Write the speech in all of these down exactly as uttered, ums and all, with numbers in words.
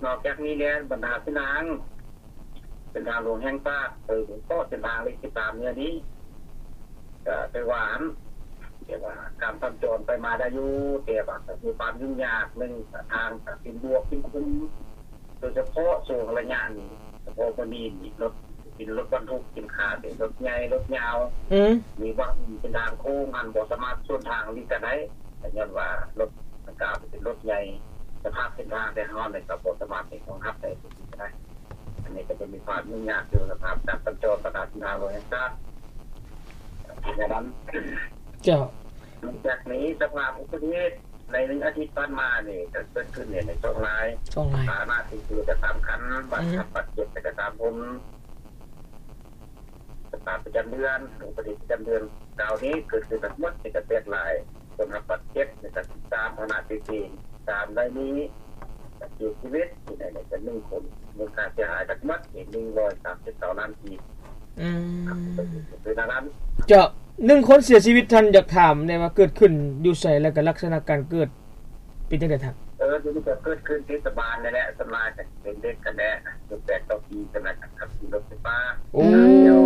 นอกจากนี้แล้วบรรดาพี่นางเป็นทางหลวงแห่งชาติเออก็เป็นทางเลขที่สามเนี่ยนี้ก็ไปหวานเดี๋ยวว่าการสัญจรไปมาได้อยู่แต่ว่ามีความยุ่งยากหนึ่งทางเป็นบวกเป็นคุ้มโดยเฉพาะส่วนระยะนี้เฉพาะคนนี้รถเป็นรถบรรทุกสินค้าเป็นรถใหญ่รถยาวมีว่าเป็นทางโค้งมันบ่สามารถส่วนทางนี้จะได้แต่ย้อนว่ารถทางการเป็นรถใหญ่สภาพเส้นทางแต่ห้องในกับบ่สามารถเป็นของทับได้ได้อันนี้ก็จะมีความยุ่งยากอยู่สภาพการสัญจรประดาทางโลหิตจ้าดังนั้นเจ้าจากนี้สภาพอุปนิสัยในหนึ่งอาทิตย์ผ่านมาเนี่ยจะเกิดขึ้นเนี่ยในช่องไลน์ช่องไลน์สามารถที่จะตามคันบัตรบัตรเจ็บจะตามผมสภาพประจำเดือนอุปนิสัยประจำเดือนดาวนี้เกิดขึ้นทั้งหมดในกระเตียดลายสำหรับบัตรเจ็บในการตามขนาดที่สี่ตามได้นี้เสียชีวิตที่ไหนจะหนึ่งคนมูลค่าเสียหายทั้งหมดอีกหนึ่งร้อยสามสิบสองล้านกีบอืมเป็นนั้นเจ้าหนึ่งคนเสียชีวิตท่านอยากถามได้ว่าเกิดขึ้นอยู่ไสแล้วก็ลักษณะการเกิดเป็นจังได๋ท่านเออที่มันเกิดขึ้นที่สบานนี่แหละสมาจากเป็นเด็กกันแน่จุดแปดต่อปีขนาดขับขี่รถไฟฟ้าโอ้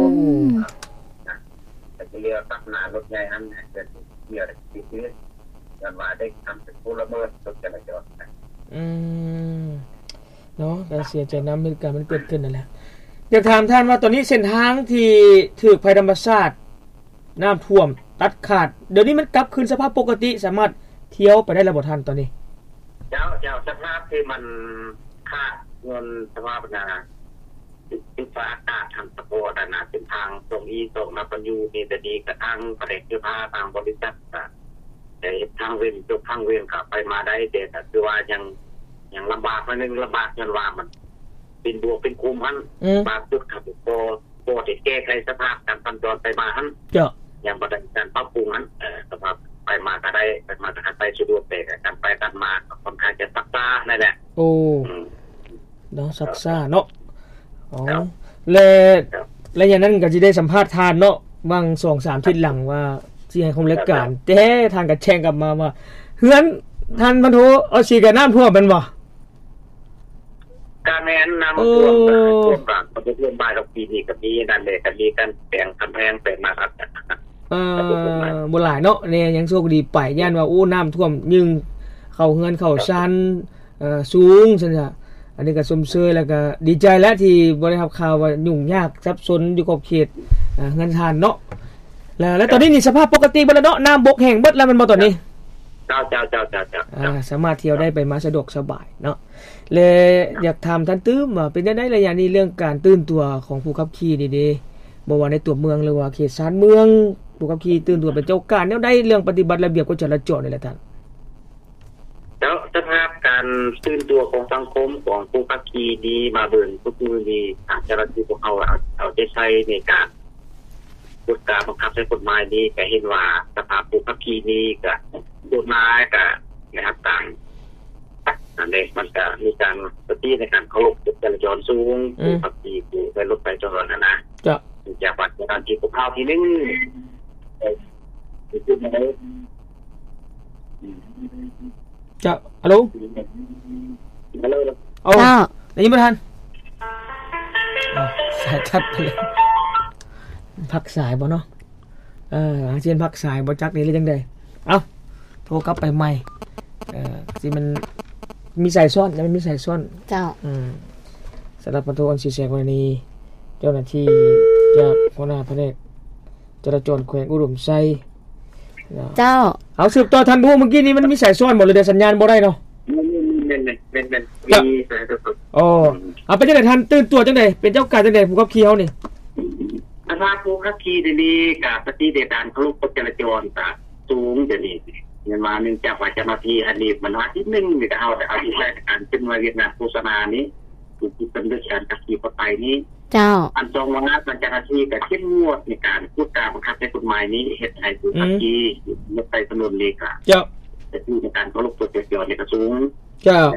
แต่ที่เรียกปักหน้ารถใหญ่นั้นเกิดเกี่ยวกับชีวิตกันว่าได้ทำเป็นผู้ละเมิดกฎจราจรอืมเนาะก็เสียใจนำเหตุการณ์มันเกิดขึ้นนั่นแหละอยากถามท่านว่าตอนนี้เส้นทางที่ถูกภัยธรรมชาติน้ำท่วมตัดขาดเดี๋ยวนี้มันกลับคืนสภาพปกติสามารถเที่ยวไปได้แล้วบ่ทันตอนนี้เจ้าเจ้าสภาพที่มันค่าเงินสภาพนาติดฟ้าอากาศทางตะโกนนาเป็นทางตรงอีตรงมาปัญญูมีแต่ดีกระทั่งประเด็นที่พาทางบริษัทแต่ทางเว้นจบทางเว้นขับไปมาได้แต่คือว่ายังยังลำบากมาหนึ่งลำบากเงินว่ามันเป็นบวกเป็นคุมหันบางจุดขับโปโปติดแก้ไขสภาพการสัญจรไปมาหันอย่างประเด็นการปรับปรุงหันสภาพไปมาก็ได้ไปมาก็ไปสะดวกแต่การไปกันมาค่อนข้างจะซักซ่านั่นแหละโอ้เนาะซักซ่าเนาะอ๋อและและอย่างนั้นก็สิได้สัมภาษณ์ทานเนาะบาง สองสาม อาทิตย์หลังว่าสิให้คำรายการแต่ทางก็แจ้งกลับมาว่าเฮือนท่านบรรทุเอาสิกับน้ำท่วมเป็นบ่การแม่นน้ำท่วมท่วมปากประเทศเพื่อนบ้านเราปีนี้ก็มีนั่นแหละก็มีการแปลงกำแพงแปลงมาครับเอ่อบ่หลายเนาะเนี่ยยังโชคดีไปย่านว่าโอ้น้ำท่วมยึงเข้าเฮือนเข้าซันเอ่อสูงซั่นน่ะอันนี้ก็สมเชยแล้วก็ดีใจแล้วที่บ่ได้รับข่าวว่ายุ่งยากซับซ้อนอยู่กับเขตอ่าเงินทานเนาะแล้วแล้วตอนนี้นี่สภาพปกติบ่แล้วเนาะน้ำบกแห้งเบิดแล้วมันบ่ตอนนี้เจ้าๆๆๆอ่าสามารถเที่ยวได้ไปมาสะดวกสบายเนาะเลยอยากถามท่านตื้มว่าเป็นจังได๋ระยะนี้เรื่องการตื่นตัวของผู้ขับขี่นี่เด้บ่ว่าในตัวเมืองหรือว่าเขตชานเมืองผู้ขับขี่ตื่นตัวเป็นเจ้าการแนวใดเรื่องปฏิบัติระเบียบกฎจราจรนี่แหละท่านแล้วสภาพการตื่นตัวของสังคมของผู้ขับขี่ดีมาเบิ่งทุกมื้อนี้ทางเจ้าหน้าที่พวกเขาเอาใจใส่ในการกฎการบังคับใช้กฎหมายนี้ก็เห็นว่าสภาพผู้ขับขี่นี้ก็กฎหมายก็นะครับต่างอันนี้มันก็มีการปฏิบัติในการเคารพกฎจราจรสูงผู้ขับขี่ผู้ใช้รถไฟจราจรนั่นนะจ้ะจากวัดการที่พวกเขาทีนึงเอ่อคือมาได้จ้ะฮัลโหลฮัลโหลเอาได้ยินบ่ทันอ้าวสายชัดไปเลยพักสายบ่เนาะเอออาเซียนพักสายบ่จักนี่เลยจังได๋เอ้าโทรกลับไปใหม่เอ่อสิมันมีสายซ้อนแล้วมันมีสายซ้อนเจ้าอืมสำหรับประตูอันสิแสกรณีเจ้าหน้าที่จากหัวหน้าแผนกจราจรแขวงอุดมไซเจ้าเอาสืบต่อทันผู้เมื่อกี้นี้มันมีสายซ้อนหมดเลยแต่สัญญาณบ่ได้เนาะเป็นๆๆมีสายซ้อนอ๋อเอาไปจังได๋ท่านตื่นตัวจังได๋เป็นเจ้าการจังได๋ผู้ขับขี่เฮานี่สภาพผู้ขับขี่ดีๆกับปฏิบัติการเคารพกฎจราจรก็สูงเดี๋ยวนี้เงินมาหนึ่งจากว่าเจ้าหน้าที่อันนี้มันว่าที่หนึ่งนี่ก็เอาแต่เอาที่แรกการเป็นมาเวียดนามโฆษณานี้ถูกดำเนินการกับขี่ปลอดภัยนี้เจ้าอันสองว่าเจ้าหน้าที่ก็เข้มงวดในการพูดการบังคับใช้กฎหมายนี้เฮ็ดให้ผู้ขับขี่รถไฟถนนนี้ก็เจ้าแต่ที่ในการเคารพกฎจราจรนี่ก็สูงเจ้า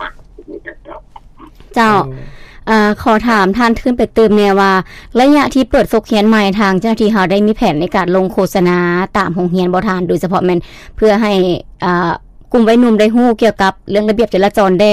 เจ้าอ่าขอถามท่านขึ้นไปเติมแน่ว่าระยะที่เปิดซกเฮียนใหม่ทางเจ้าหน้าที่เฮาได้มีแผนในการลงโฆษณาตามโรงเรียนบ่ทานโดยเฉพาะแม่นเพื่อให้อ่ากลุ่มวัยหนุ่มได้ฮู้เกี่ยวกับเรื่องระเบียบจราจรได้